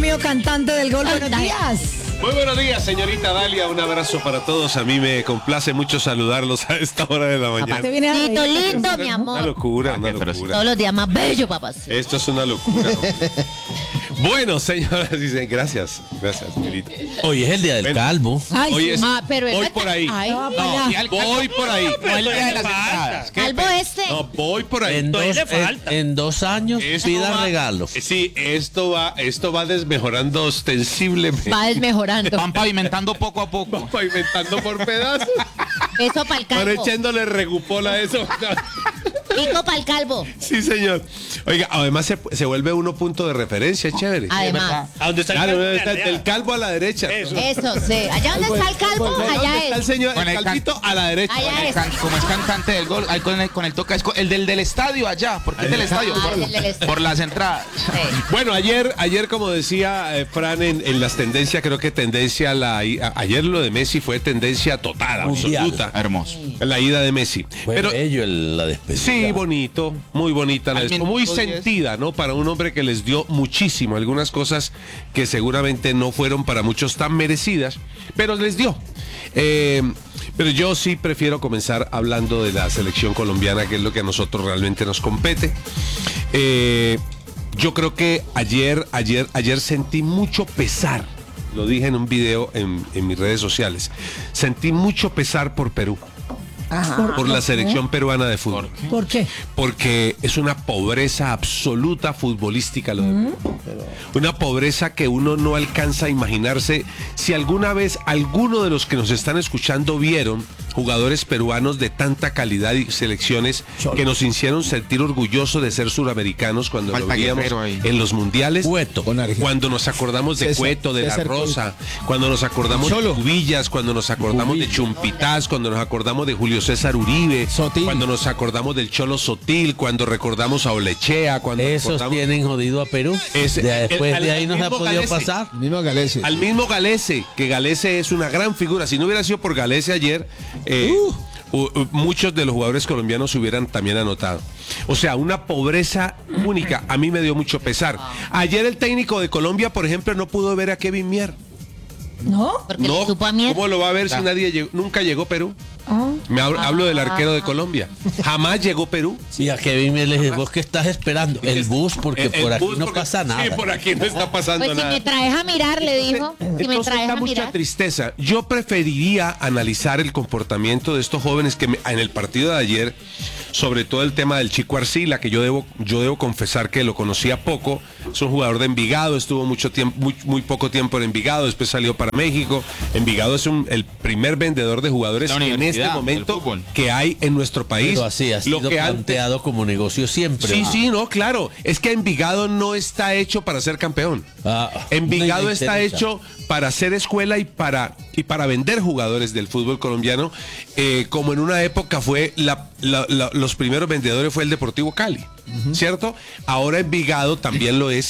premio Cantante del Gol. Buenos días. Muy buenos días, señorita Dalia. Un abrazo para todos. A mí me complace mucho saludarlos a esta hora de la mañana. Te viene a Tito reír. lindo, mi Una amor. locura, una locura. Todos los días más bello, papá. Esto es una locura. Bueno, señoras, dicen gracias. Gracias, señorita. Hoy es el día del Ven. calvo. Ay, Hoy sí. es, pero voy él- por ahí. Ay, No, para allá. Voy por ahí. No el día de las entradas. Calvo este. No, voy por ahí. En 2 años Esto pida va- regalo. Sí, esto va desmejorando ostensiblemente. Va desmejorando. Van pavimentando poco a poco. Pavimentando por pedazos. Beso para el Van calvo. echándole regupola a eso. Pico para el calvo. Sí, señor. Oiga, además se vuelve uno punto de referencia, chévere. Además. ¿A dónde está el Claro, calvo? está del calvo a la derecha. Eso. Eso, sí. Allá donde está el calvo, ¿Dónde allá está el es. señor? Con El el calvito a la derecha. Allá es. Como es cantante del gol, ahí con el toca, es el del estadio allá, porque es del estadio. Ah, el del estadio. Por las entradas. Sí. Bueno, ayer como decía Fran en las tendencias, creo que tendencia ayer lo de Messi fue tendencia total, Mundial. absoluta. Hermoso. La ida de Messi. Fue Pero bello la despedida. sí, bonito, muy bonita la Al despedida, muy minuto 10. sentida, ¿no? Para un hombre que les dio muchísimo, algunas cosas que seguramente no fueron para muchos tan merecidas, pero les dio. Pero yo sí prefiero comenzar hablando de la selección colombiana, que es lo que a nosotros realmente nos compete. Yo creo que ayer sentí mucho pesar, lo dije en un video en mis redes sociales, sentí mucho pesar por Perú, por la selección peruana de fútbol. ¿Por qué? Porque es una pobreza absoluta futbolística lo de Perú. Una pobreza que uno no alcanza a imaginarse. Si alguna vez alguno de los que nos están escuchando vieron jugadores peruanos de tanta calidad y selecciones que nos hicieron sentir orgullosos de ser suramericanos cuando Falta lo veíamos Guerrero ahí. en los mundiales, Cueto. cuando nos acordamos de Cueto, de La Rosa, cuando nos acordamos de Cubillas, cuando nos acordamos de Chumpitaz, cuando nos acordamos de Julio César Uribe, cuando nos acordamos del Cholo Sotil, cuando recordamos a Olechea, cuando Esos recordamos tienen jodido a Perú. Después de ahí no se ha mismo podido Galese. pasar. Mismo Galese. al mismo Galese, que Galese es una gran figura. Si no hubiera sido por Galese ayer, muchos de los jugadores colombianos se hubieran también anotado. O sea, una pobreza única. A mí me dio mucho pesar. Ayer el técnico de Colombia, por ejemplo, no pudo ver a Kevin Mier. ¿No? Porque No, le supo a miel. ¿cómo lo va a ver si nadie llegó? Nunca llegó Perú. Hablo del arquero de Colombia. Jamás llegó Perú. Y a Kevin me le dije, ¿vos qué estás esperando? El bus, porque El por aquí bus, no porque- pasa nada. Sí, por aquí no está pasando Pues si nada. me traes a mirar, le dijo. Si me Entonces traes da a mucha mirar. tristeza. Yo preferiría analizar el comportamiento de estos jóvenes que en el partido de ayer, sobre todo el tema del Chico Arcila, que yo debo confesar que lo conocía poco. Es un jugador de Envigado, estuvo mucho tiempo, muy poco tiempo en Envigado, después salió para México. Envigado es el primer vendedor de jugadores La en este universidad momento del fútbol. que hay en nuestro país. Pero así ha sido planteado como negocio siempre. Sí, sí, no, claro. Es que Envigado no está hecho para ser campeón. Envigado me está interesa. hecho para hacer escuela y para vender jugadores del fútbol colombiano, como en una época fue los primeros vendedores fue el Deportivo Cali, ¿cierto? Ahora Envigado también lo es